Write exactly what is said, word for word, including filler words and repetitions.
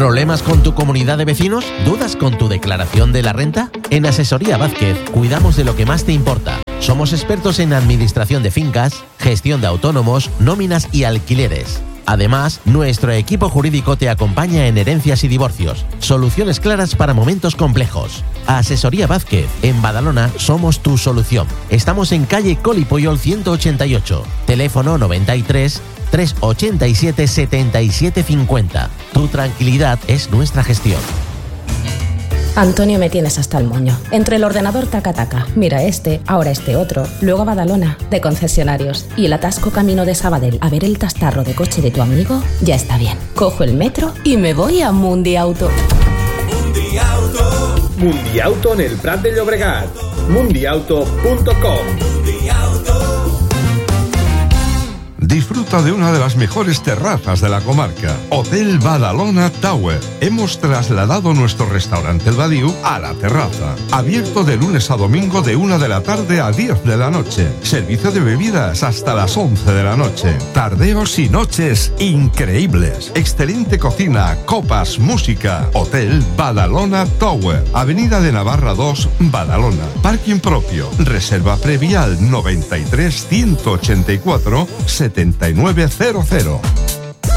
¿Problemas con tu comunidad de vecinos? ¿Dudas con tu declaración de la renta? En Asesoría Vázquez cuidamos de lo que más te importa. Somos expertos en administración de fincas, gestión de autónomos, nóminas y alquileres. Además, nuestro equipo jurídico te acompaña en herencias y divorcios. Soluciones claras para momentos complejos. Asesoría Vázquez. En Badalona somos tu solución. Estamos en calle Colipuyol ciento ochenta y ocho. Teléfono noventa y tres, trescientos ochenta y siete, setenta y siete cincuenta. Tu tranquilidad es nuestra gestión. Antonio, me tienes hasta el moño. Entre el ordenador taca-taca, mira este, ahora este otro, luego a Badalona, de concesionarios, y el atasco camino de Sabadell a ver el tastarro de coche de tu amigo, ya está bien. Cojo el metro y me voy a Mundiauto. Mundiauto. Mundiauto en el Prat de Llobregat. mundiauto punto com. Disfruta de una de las mejores terrazas de la comarca, Hotel Badalona Tower. Hemos trasladado nuestro restaurante El Badiu a la terraza. Abierto de lunes a domingo de una de la tarde a diez de la noche. Servicio de bebidas hasta las once de la noche. Tardeos y noches increíbles. Excelente cocina, copas, música. Hotel Badalona Tower. Avenida de Navarra dos, Badalona. Parking propio. Reserva previa al noventa y tres, ciento ochenta y cuatro, setenta y nueve cero cero.